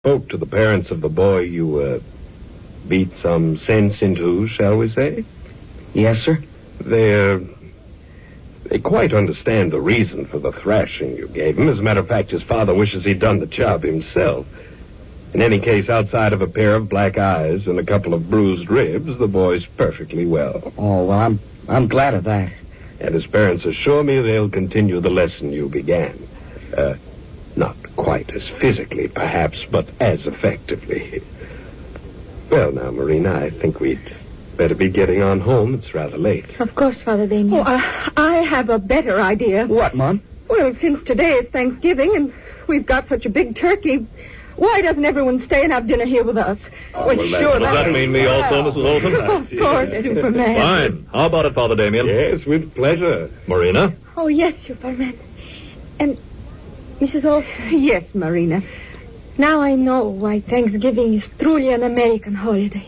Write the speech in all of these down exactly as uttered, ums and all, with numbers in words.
spoke to the parents of the boy you, uh, beat some sense into, shall we say? Yes, sir. They're... They quite understand the reason for the thrashing you gave him. As a matter of fact, his father wishes he'd done the job himself. In any case, outside of a pair of black eyes and a couple of bruised ribs, the boy's perfectly well. Oh, well, I'm I'm glad of that. And his parents assure me they'll continue the lesson you began. Uh, not quite as physically, perhaps, but as effectively. Well, now, Marina, I think we'd better be getting on home. It's rather late. Of course, Father Damien. Oh, I, I have a better idea. What, Mom? Well, since today is Thanksgiving and we've got such a big turkey, why doesn't everyone stay and have dinner here with us? Oh, well, sure. Does that mean me also, Missus Olson? Of course, Superman. Fine. How about it, Father Damien? Yes, with pleasure. Marina? Oh, yes, Superman. And Missus Olson. Yes, Marina. Now I know why Thanksgiving is truly an American holiday.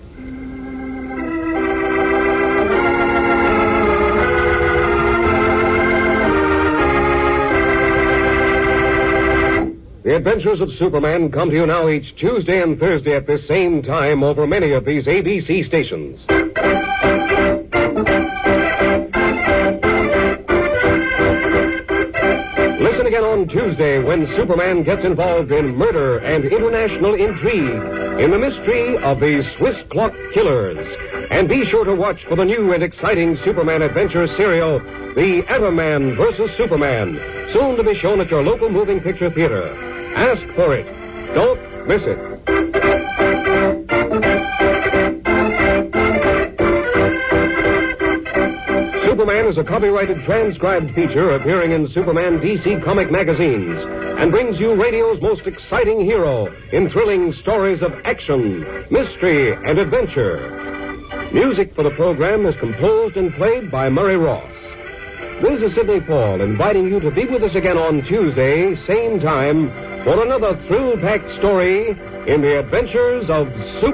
The Adventures of Superman come to you now each Tuesday and Thursday at this same time over many of these A B C stations. Listen again on Tuesday when Superman gets involved in murder and international intrigue in the mystery of the Swiss clock killers. And be sure to watch for the new and exciting Superman adventure serial, The Everman versus Superman, soon to be shown at your local moving picture theater. Ask for it. Don't miss it. Superman is a copyrighted transcribed feature appearing in Superman D C comic magazines and brings you radio's most exciting hero in thrilling stories of action, mystery, and adventure. Music for the program is composed and played by Murray Ross. This is Sidney Paul inviting you to be with us again on Tuesday, same time, for another thrill-packed story in the adventures of Superman.